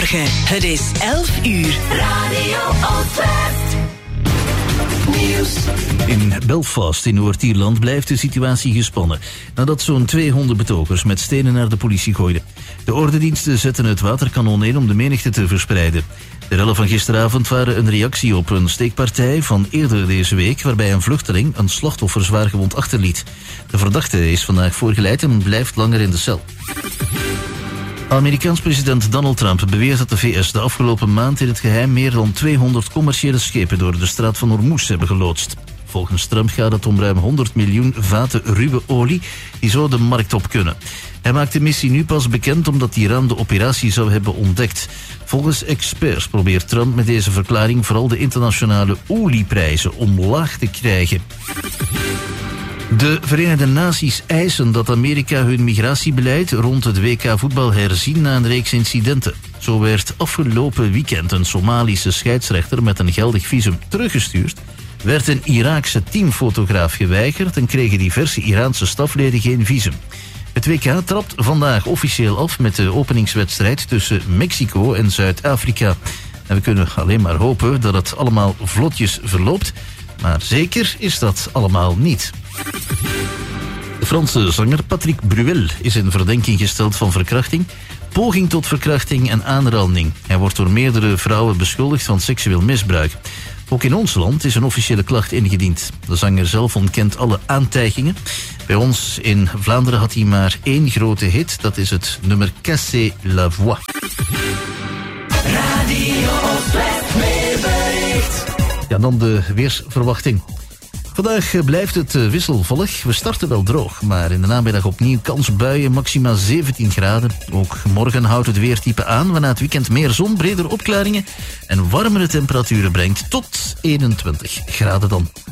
Goedemorgen, het is 11 uur. Radio Oostwest. Nieuws. In Belfast in Noord-Ierland blijft de situatie gespannen nadat zo'n 200 betogers met stenen naar de politie gooiden. De ordendiensten zetten het waterkanon in om de menigte te verspreiden. De rellen van gisteravond waren een reactie op een steekpartij van eerder deze week waarbij een vluchteling een slachtoffer zwaargewond achterliet. De verdachte is vandaag voorgeleid en blijft langer in de cel. Amerikaans president Donald Trump beweert dat de VS de afgelopen maand in het geheim meer dan 200 commerciële schepen door de straat van Hormuz hebben geloodst. Volgens Trump gaat het om ruim 100 miljoen vaten ruwe olie die zo de markt op kunnen. Hij maakt de missie nu pas bekend omdat Iran de operatie zou hebben ontdekt. Volgens experts probeert Trump met deze verklaring vooral de internationale olieprijzen omlaag te krijgen. De Verenigde Naties eisen dat Amerika hun migratiebeleid rond het WK voetbal herzien na een reeks incidenten. Zo werd afgelopen weekend een Somalische scheidsrechter met een geldig visum teruggestuurd, werd een Iraakse teamfotograaf geweigerd en kregen diverse Iraanse stafleden geen visum. Het WK trapt vandaag officieel af met de openingswedstrijd tussen Mexico en Zuid-Afrika. En we kunnen alleen maar hopen dat het allemaal vlotjes verloopt, maar zeker is dat allemaal niet. De Franse zanger Patrick Bruel is in verdenking gesteld van verkrachting, poging tot verkrachting en aanranding. Hij wordt door meerdere vrouwen beschuldigd van seksueel misbruik. Ook in ons land is een officiële klacht ingediend. De zanger zelf ontkent alle aantijgingen. Bij ons in Vlaanderen had hij maar één grote hit. Dat is het nummer Casser la Voix. Radio Oostwest weerbericht. Ja, dan de weersverwachting. Vandaag blijft het wisselvallig. We starten wel droog, maar in de namiddag opnieuw kans op buien, maxima 17 graden. Ook morgen houdt het weertype aan, waarna het weekend meer zon, bredere opklaringen en warmere temperaturen brengt tot 21 graden dan.